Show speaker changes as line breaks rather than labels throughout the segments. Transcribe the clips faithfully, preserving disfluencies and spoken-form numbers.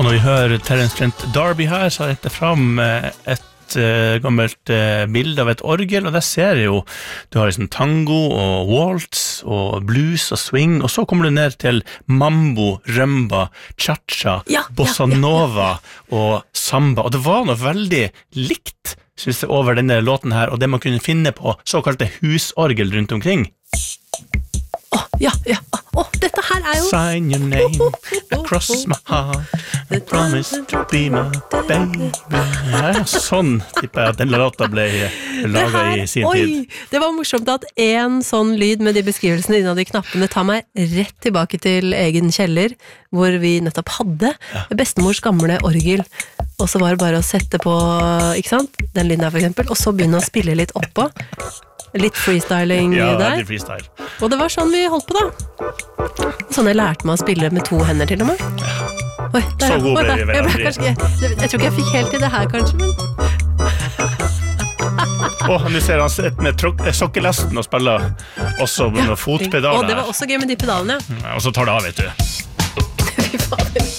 Og når vi hører Terence Trent D'Arby her, så har jeg hentet fram et uh, gammelt uh, bilde av et orgel, og der ser jeg jo, du har liksom tango og waltz og blues og swing, og så kommer du ned til mambo, rumba, cha-cha,
ja,
bossa
ja, ja,
nova og samba, og det var noe veldig likt, synes jeg, over denne låten her, og det man kunne finne på såkalte husorgel rundt omkring.
Åh, oh, ja, ja, åh, oh, dette her er jo
Sign your name across my heart I promise to be my baby ja, sånn tipper jeg at den låta ble laget her, I sin
oi,
tid
det var morsomt at en sånn lyd med de beskrivelsene innan de knappene tar meg rett tilbake til egen kjeller hvor vi nettopp hadde ja. Bestemors gamle orgel og så var det bare å sette på, ikke sant, den lyden her for eksempel og så begynne å spille litt oppå litt freestyling
ja,
der
veldig freestyle
og det var sånn vi holdt på da sånn jeg lærte meg å spille med to hender til og med Oi, der,
så god ble vi vel aldri
jeg, jeg, jeg, jeg tror ikke jeg fikk helt til det her kanskje men
Åh, nå ser han sitt med sokkelasten og spiller også med ja, fotpedaler
og det var også gøy med de pedalene
ja. Og så tar det av, vet du
Fy faen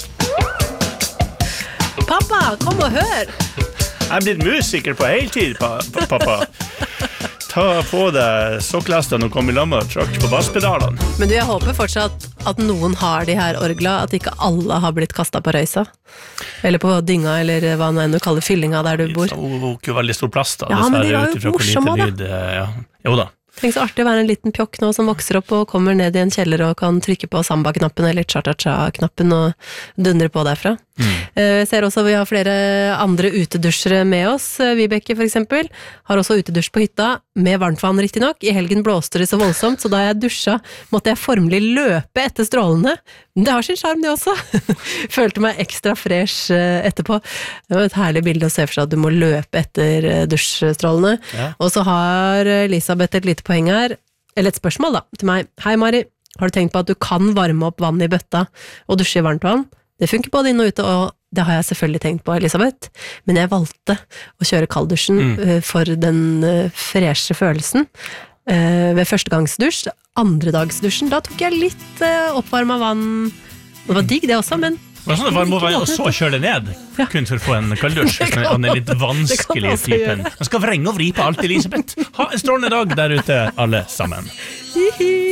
Pappa, kom og hør
Jeg er blitt musiker på heltid, pa, pa, pappa Ta på deg sokklastene og kom I lammet og tråkk på basspedalene.
Men du, jeg håper fortsatt at noen har de her orgla, at ikke alle har blitt kastet på røysa. Eller på dynga, eller hva nå enn du kaller fyllinga der du bor.
Det var jo veldig stor plass da.
Ja, men de var jo morsomme da.
Ja. Jo da.
Tenk så artig å være en liten pjokk nå som vokser opp og kommer ned I en kjeller og kan trykke på samba-knappen eller cha-cha-cha-knappen og dundre på derfra. Mm. Jeg ser også at vi har flere andre utedusjere med oss. Vibeke for eksempel har også utedusj på hytta med varmtvann riktig nok. I helgen blåste det så voldsomt, så da jeg dusja måtte jeg formelig løpe etter strålene. Men det har sin charm det også. Følte meg ekstra fresh etterpå. Det var et herlig bilde å se for seg at du må løpe etter dusjstrålene. Ja. Og så har Elisabeth et lite poeng her, eller et spørsmål da, til meg. Hei Mari, har du tenkt på at du kan varme opp vann I bøtta og dusje I varmt vann? Det funker både inn og ute, og det har jeg selvfølgelig tenkt på, Elisabeth. Men jeg valgte å kjøre kalddusjen mm. uh, for den uh, freshe følelsen. Uh, ved førstegangsdusj, andredagsdusjen, da tok jeg litt uh, oppvarmet vann. Det var digg det også, men...
Det var sånn det var, må være, og så kjøre det ned, ja. Kun for å få en kalddusj, hvis man er litt vanskelig I typen. Man skal vrenge og vri på alt, Elisabeth. Ha en strålende dag der ute, alle sammen.